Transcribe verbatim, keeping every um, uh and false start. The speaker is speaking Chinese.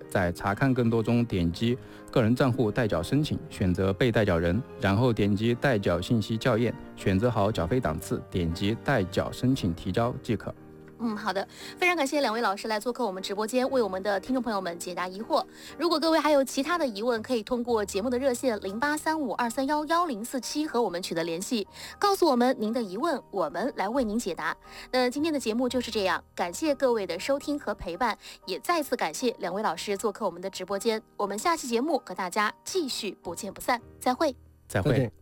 在查看更多中点击个人账户代缴申请，选择被代缴人，然后点击代缴信息校验，选择好缴费档次，点击代缴申请提交即可。 嗯，好的，非常感谢两位老师来做客我们直播间，为我们的听众朋友们解答疑惑。如果各位还有其他的疑问，可以通过节目的热线零八三五二三幺幺零四七和我们取得联系，告诉我们您的疑问，我们来为您解答。那今天的节目就是这样，感谢各位的收听和陪伴，也再次感谢两位老师做客我们的直播间。我们下期节目和大家继续不见不散，再会， 再会。